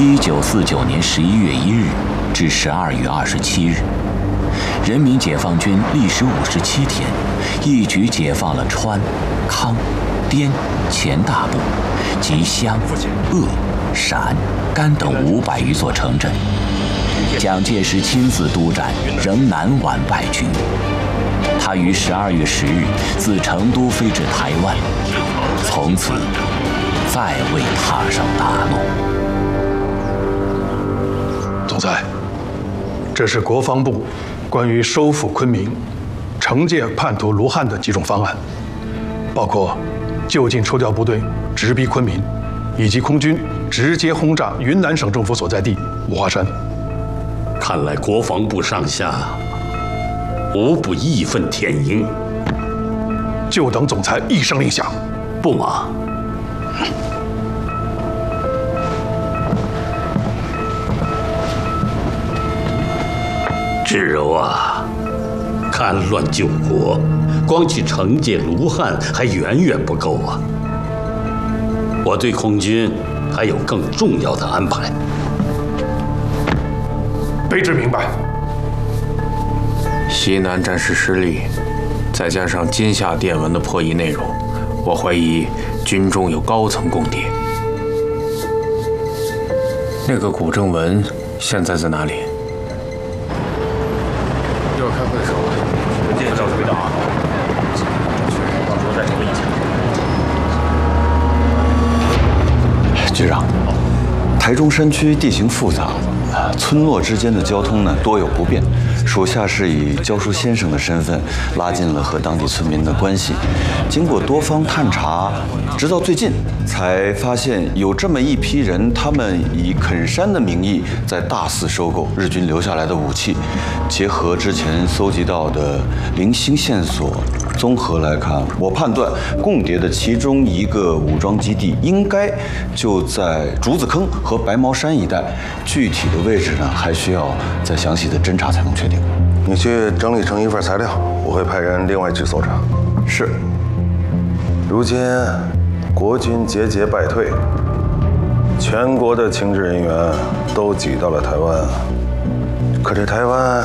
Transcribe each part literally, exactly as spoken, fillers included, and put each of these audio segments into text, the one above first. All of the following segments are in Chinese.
一九四九年十一月一日至十二月二十七日，人民解放军历时五十七天，一举解放了川、康、滇黔大部及湘、鄂、陕、甘等五百余座城镇。蒋介石亲自督战，仍难挽败局。他于十二月十日自成都飞至台湾，从此再未踏上大陆。 总裁，这是国防部关于收复昆明、惩戒叛徒卢汉的几种方案，包括就近抽调部队直逼昆明，以及空军直接轰炸云南省政府所在地五华山。 看来国防部上下无不义愤填膺， 就等总裁一声令下。 不嘛。志柔啊，戡乱救国，光去惩戒卢汉还远远不够啊！我对空军还有更重要的安排。 卑职明白。 西南战事失利，再加上今夏电文的破译内容，我怀疑军中有高层共谍。那个古正文现在在哪里？一会儿开会的时候，我建议照回答啊。到时候再说意见。 局长，台中山区地形复杂，啊，村落之间的交通呢多有不便。属下是以教书先生的身份拉近了和当地村民的关系。经过多方探查，直到最近才发现有这么一批人，他们以垦山的名义在大肆收购日军留下来的武器。结合之前搜集到的零星线索，综合来看，我判断共谍的其中一个武装基地应该就在竹子坑和白毛山一带，具体的位置呢还需要再详细的侦查才能确定。 你去整理成一份材料，我会派人另外去搜查。 是。 如今国军节节败退，全国的情治人员都挤到了台湾，可这台湾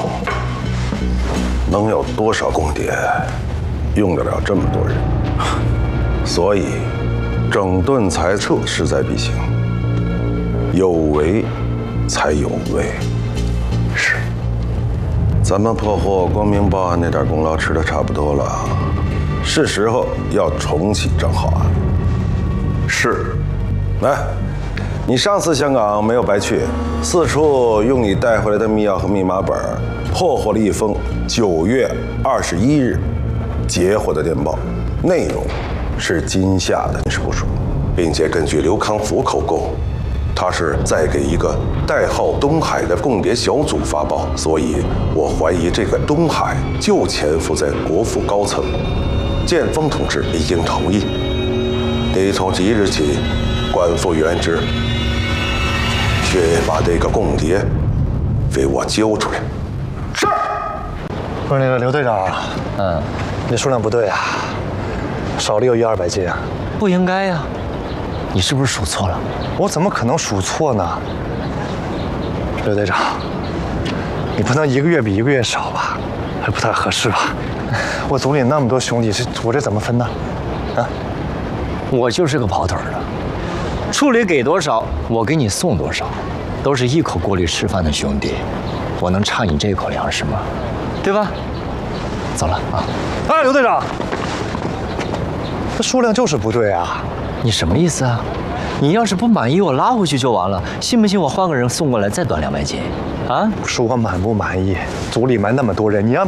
能有多少共谍用得了这么多人？所以整顿裁撤势在必行，有为才有为。是。咱们破获光明报案那点功劳吃得差不多了，是时候要重启账号案。是。来，你上次香港没有白去，四处用你带回来的密钥和密码本，破获了一封九月二十一日截获的电报，内容是今夏的军事部署，并且根据刘康福口供，他是在给一个代号东海的共谍小组发报，所以我怀疑这个东海就潜伏在国府高层。建锋同志已经同意，你从即日起官复原职，去把这个共谍给我揪出来。是。 不是那个刘队长，嗯，你数量不对啊，少了有一二百斤啊。 不应该呀，你是不是数错了？ 我怎么可能数错呢？刘队长，你不能一个月比一个月少吧？还不太合适吧？我组里那么多兄弟，这我这怎么分呢？啊， 我就是个跑腿的，处里给多少，我给你送多少，都是一口锅里吃饭的兄弟，我能差你这口粮食吗？对吧？走了啊！ 哎，刘队长，这数量就是不对啊！ 你什么意思啊？你要是不满意，我拉回去就完了。信不信我换个人送过来再短两百斤？啊？ 不是我满不满意，组里面那么多人，你让